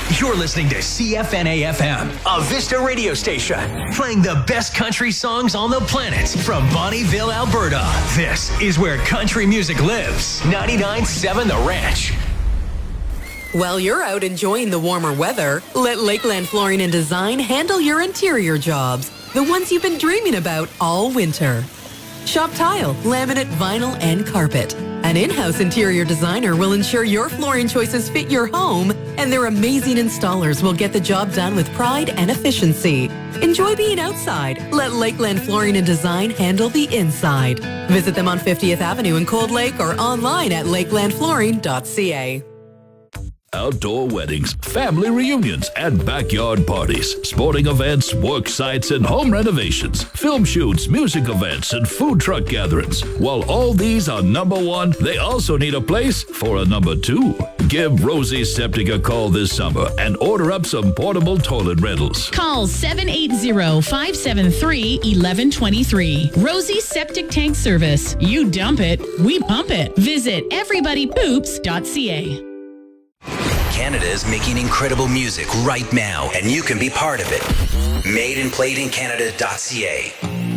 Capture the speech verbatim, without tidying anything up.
You're listening to C F N A F M, a Vista radio station, playing the best country songs on the planet from Bonnieville, Alberta. This is where country music lives. ninety-nine point seven The Ranch. While you're out enjoying the warmer weather, let Lakeland Flooring and Design handle your interior jobs, the ones you've been dreaming about all winter. Shop tile, laminate, vinyl, and carpet. An in-house interior designer will ensure your flooring choices fit your home, and their amazing installers will get the job done with pride and efficiency. Enjoy being outside. Let Lakeland Flooring and Design handle the inside. Visit them on fiftieth Avenue in Cold Lake or online at lakeland flooring dot c a. Outdoor weddings, family reunions, and backyard parties, sporting events, work sites, and home renovations, film shoots, music events, and food truck gatherings. While all these are number one, they also need a place for a number two. Give Rosie Septic a call this summer and order up some portable toilet rentals. Call seven eight zero, five seven three, one one two three. Rosie Septic Tank Service. You dump it, we pump it. Visit everybody poops dot c a. Canada is making incredible music right now, and you can be part of it. made and played in Canada dot c a.